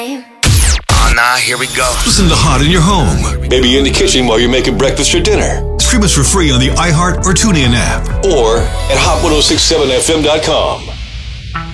Oh, nah, here we go. Listen to Hot in your home. Maybe in the kitchen while you're making breakfast or dinner. Stream us for free on the iHeart or TuneIn app. Or at hot1067fm.com.